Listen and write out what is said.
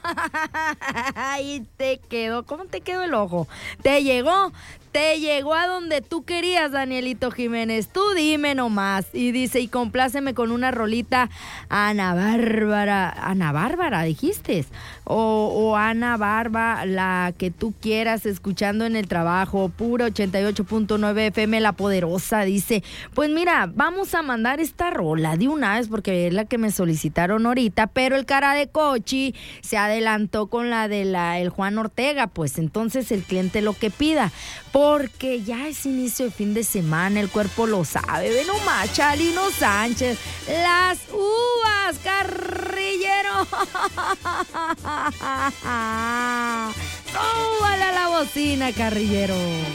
Ahí te quedó. ¿Cómo te quedó el ojo? ¿Te llegó? Te llegó a donde tú querías, Danielito Jiménez. Tú dime nomás. Y dice, y compláceme con una rolita Ana Bárbara. Ana Bárbara, dijiste. O Ana Barba, la que tú quieras, escuchando en el trabajo. Pura 88.9 FM, La Poderosa. Dice, pues mira, vamos a mandar esta rola de una vez porque es la que me solicitaron ahorita. Pero el cara de Cochi se adelantó con la de el Juan Ortega. Pues entonces el cliente lo que pida. Porque ya es inicio de fin de semana, el cuerpo lo sabe. Ve nomás, Chalino Sánchez, las uvas, Carrillero. Súbale a la bocina, Carrillero.